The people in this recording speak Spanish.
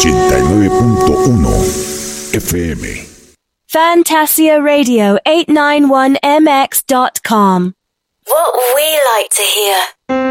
89.1 FM. Fantasia Radio 891mx.com. What we like to hear.